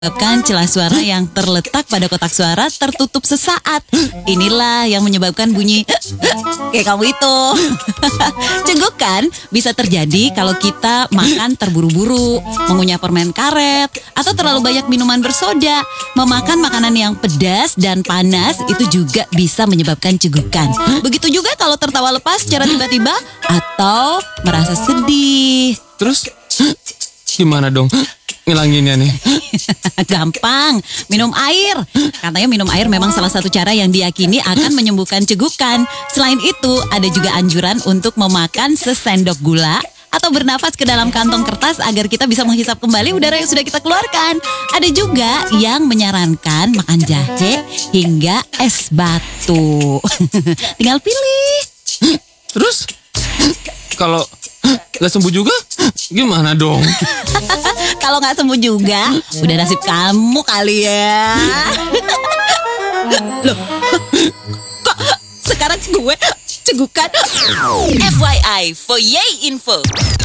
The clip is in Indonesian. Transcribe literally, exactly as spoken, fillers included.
menyebabkan celah suara yang terletak pada kotak suara tertutup sesaat. Inilah yang menyebabkan bunyi kayak kamu itu. Cegukan bisa terjadi kalau kita makan terburu-buru, mengunyah permen karet, atau terlalu banyak minuman bersoda. Memakan makanan yang pedas dan panas itu juga bisa menyebabkan cegukan. Begitu juga kalau tertawa lepas secara tiba-tiba atau merasa sedih. Terus gimana dong ngilanginnya nih? Gampang, minum air. Katanya minum air memang salah satu cara yang diyakini akan menyembuhkan cegukan. Selain itu, ada juga anjuran untuk memakan sesendok gula atau bernafas ke dalam kantong kertas agar kita bisa menghisap kembali udara yang sudah kita keluarkan. Ada juga yang menyarankan makan jahe hingga es batu. Tinggal pilih. Terus kalau gak sembuh juga gimana dong? Kalau nggak sembuh juga, udah nasib kamu kali ya. Loh, kok sekarang gue cegukan? F Y I, for Yay Info.